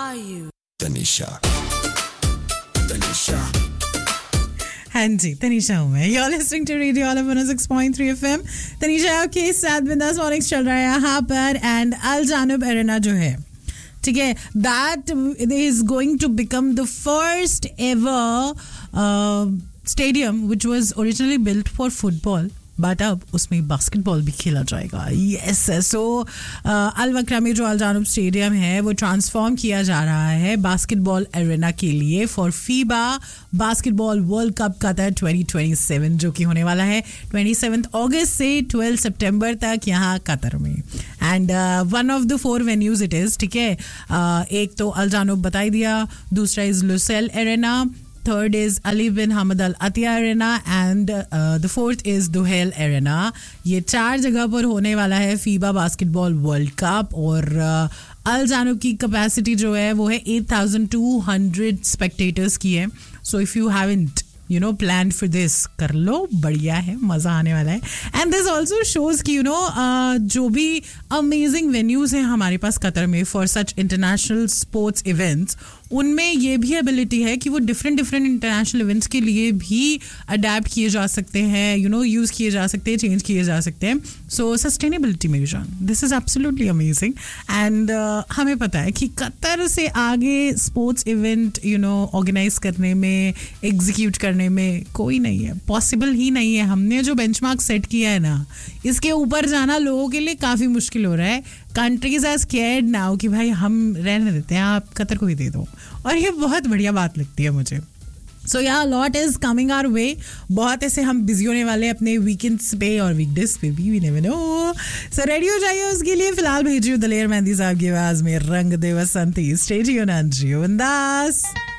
Tanisha. हाँ जी, तनीषा हूँ मैं. You're listening to Radio Olive 106.3 FM. Tanisha आपके साथ बिंदास मॉर्निंग्स चल रहा है यहाँ पर. एंड अल जानब एरेना जो है, ठीक है, that is going to become the first ever stadium which was originally built for football. But अब उसमें बास्केटबॉल भी खेला जाएगा. यस, सो अल वक्रा में जो अल जानब स्टेडियम है वो ट्रांसफॉर्म किया जा रहा है बास्केटबॉल एरेना के लिए for FIBA basketball world cup Qatar 2027 जो कि होने वाला है 27 अगस्त से 12 सितंबर तक यहाँ कतर में. And one of the 4 venues it is, ठीक है. एक तो अल जानब बताई दिया, दूसरा is Lucille arena, third is Ali bin Hamad Al Attiyah Arena and the fourth is Duhail Arena. ये 4 जगह पर होने वाला है फीबा बास्केटबॉल वर्ल्ड कप. और अल जानब की कैपेसिटी जो है वो है 8,200 स्पेक्टेटर्स की है. So if you haven't planned for this, कर लो, बढ़िया है, मज़ा आने वाला है. एंड दिस ऑल्सो शोज़ कि जो भी अमेजिंग वेन्यूज़ हैं हमारे पास कतर में for such international sports events, उनमें ये भी एबिलिटी है कि वो डिफरेंट इंटरनेशनल इवेंट्स के लिए भी अडेप्ट किए जा सकते हैं, यूज़ किए जा सकते हैं, चेंज किए जा सकते हैं. सो सस्टेनेबिलिटी मेरी जान, this is absolutely amazing. And हमें पता है कि कतर से आगे स्पोर्ट्स इवेंट ऑर्गेनाइज करने में, एग्जीक्यूट करने में कोई नहीं है, पॉसिबल ही नहीं है. हमने जो बेंचमार्क सेट किया है ना, इसके ऊपर जाना लोगों के लिए काफ़ी मुश्किल हो रहा है. कंट्रीज आर स्कैर्ड नाउ कि भाई हम रहने देते हैं, आप कतर को ही दे दो. और ये बहुत बढ़िया बात लगती है मुझे. सो या lot is coming our way. बहुत ऐसे हम बिजी होने वाले अपने वीकेंड्स पे और वीकडेज पे भी, we never know. So ready हो जाइए उसके लिए. फिलहाल भेजिए दलेर मेहंदी साहब की आवाज में रंग दे बसंती. स्टे ट्यून्ड एंड जियो बिंदास.